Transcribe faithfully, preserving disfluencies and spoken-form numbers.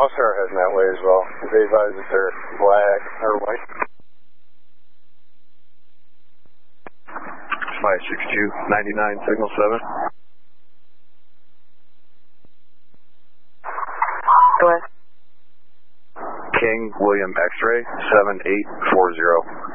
Most are heading that way as well. They advise that they're black or white. five six two, ninety-nine, signal seven. Go ahead. King William X-ray, seven eight four zero.